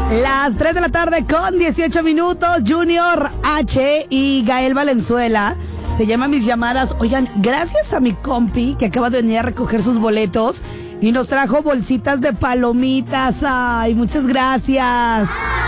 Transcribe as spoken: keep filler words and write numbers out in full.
Las tres de la tarde con dieciocho minutos, Junior H y Gael Valenzuela. Se llaman Mis Llamadas. Oigan, gracias a mi compi que acaba de venir a recoger sus boletos y nos trajo bolsitas de palomitas. Ay, muchas gracias.